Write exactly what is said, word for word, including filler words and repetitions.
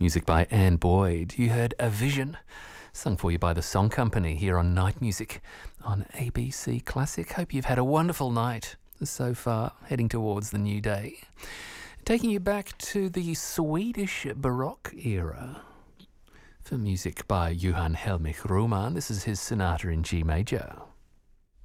Music by Anne Boyd. You heard A Vision, sung for you by the Song Company here on Night Music on A B C Classic. Hope you've had a wonderful night so far, heading towards the new day. Taking you back to the Swedish Baroque era for music by Johann Helmich Raumann. This is his sonata in G major.